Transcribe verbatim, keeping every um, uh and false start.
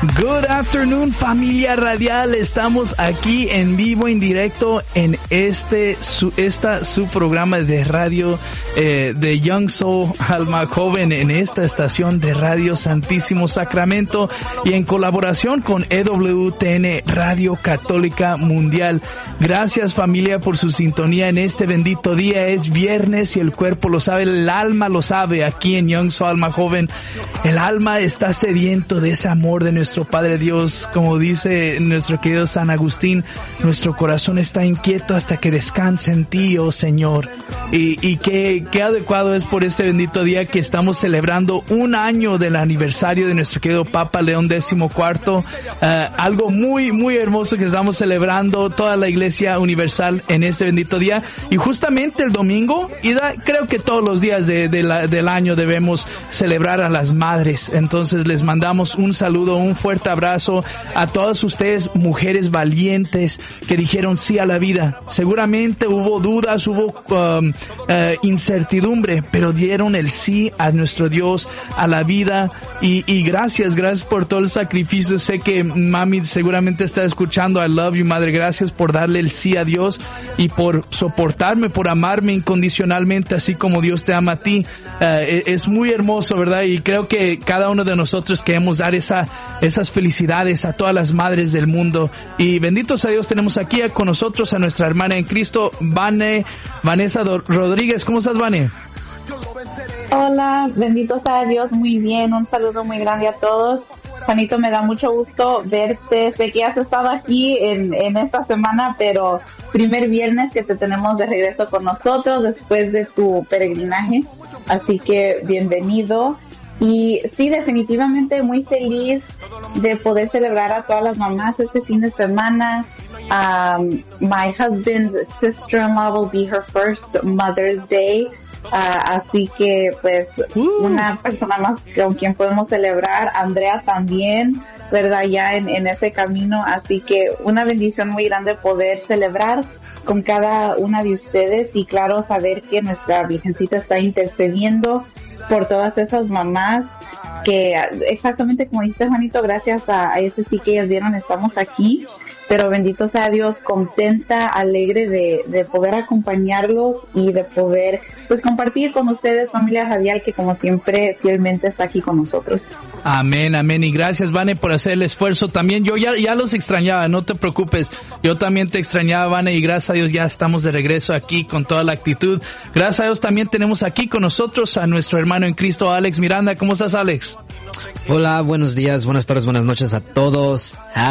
Good afternoon, familia radial. Estamos aquí en vivo, en directo, en este su, esta su programa de radio eh, de Young Soul, Alma Joven, en esta estación de Radio Santísimo Sacramento y en colaboración con E W T N Radio Católica Mundial. Gracias, familia, por su sintonía en este bendito día. Es viernes y el cuerpo lo sabe, el alma lo sabe. Aquí en Young Soul, Alma Joven, el alma está sediento de ese amor de nuestro Padre Dios. Como dice nuestro querido San Agustín, nuestro corazón está inquieto hasta que descanse en ti, oh Señor. Y, y qué, qué adecuado es por este bendito día que estamos celebrando un año del aniversario de nuestro querido Papa León catorce. Uh, algo muy, muy hermoso que estamos celebrando toda la Iglesia Universal en este bendito día. Y justamente el domingo, y da, creo que todos los días de, de la, del año debemos celebrar a las madres. Entonces les mandamos un saludo, un fuerte abrazo a todas ustedes, mujeres valientes que dijeron sí a la vida. Seguramente hubo dudas, hubo um, uh, incertidumbre, pero dieron el sí a nuestro Dios, a la vida. Y, y gracias, gracias por todo el sacrificio. Sé que mami seguramente está escuchando. I love you, madre. Gracias por darle el sí a Dios y por soportarme, por amarme incondicionalmente, así como Dios te ama a ti. Uh, es muy hermoso, ¿verdad? Y creo que cada uno de nosotros queremos dar esa, esas felicidades a todas las madres del mundo. Y benditos a Dios, tenemos aquí con nosotros a nuestra hermana en Cristo, Vane, Vanessa Rodríguez. ¿Cómo estás, Vane? Hola, benditos a Dios, muy bien. Un saludo muy grande a todos. Juanito, me da mucho gusto verte. Sé que has estado aquí en, en esta semana, pero primer viernes que te tenemos de regreso con nosotros después de tu peregrinaje. Así que bienvenido. Y sí, definitivamente muy feliz de poder celebrar a todas las mamás este fin de semana. Um, my husband's sister-in-law will be her first Mother's Day. Uh, así que pues uh. una persona más con quien podemos celebrar, Andrea también, ¿verdad? Ya en, en ese camino. Así que una bendición muy grande poder celebrar con cada una de ustedes y claro, saber que nuestra Virgencita está intercediendo por todas esas mamás que exactamente como dice Juanito, gracias a, a ese sí que ellas dieron, estamos aquí, pero bendito sea Dios, contenta, alegre de, de poder acompañarlos y de poder pues compartir con ustedes, familia radial, que como siempre fielmente está aquí con nosotros. Amén, amén, y gracias, Vane, por hacer el esfuerzo también. Yo ya, ya los extrañaba, no te preocupes, yo también te extrañaba, Vane, y gracias a Dios ya estamos de regreso aquí con toda la actitud. Gracias a Dios también tenemos aquí con nosotros a nuestro hermano en Cristo, Alex Miranda. ¿Cómo estás, Alex? Hola, buenos días, buenas tardes, buenas noches a todos.